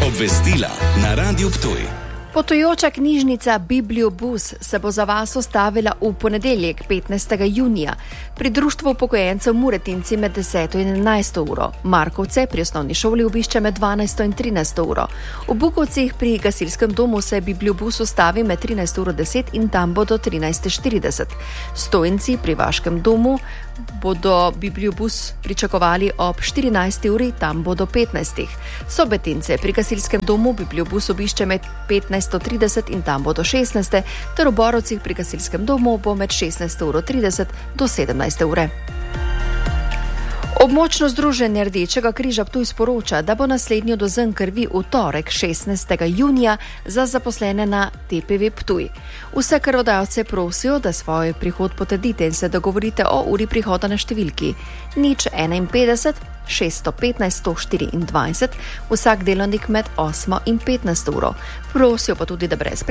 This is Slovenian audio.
Obvestila na Radiu Ptuj. Potujoča knjižnica Bibliobus se bo za vas ustavila v ponedeljek, 15. junija, pri društvu upokojencev Muretinci med 10. in 11. uro. Markovce pri osnovni šoli obišče med 12. in 13. uro. V Bukovcih pri gasilskem domu se Bibliobus ustavi med 13.10 in tam bo do 13.40. Stojnci pri vaškem domu bodo Bibliobus pričakovali ob 14. uri, tam bo do 15. Sobetince pri gasilskem domu Bibliobus obišče med 15.30 in tam bo do 16. ter v Borovcih pri gasilskem domu bo med 16.30 do 17. ure. Območno združenje Rdečega križa Ptuj sporoča, da bo naslednji odvzem krvi v torek 16. junija za zaposlene na TPV Ptuj. Vse krvodajalce prosijo, da svoj prihod potrdite in se dogovorite o uri prihoda na številki 051 615 124, vsak delovnik med 8 in 15 uro. Prosijo pa tudi, da brez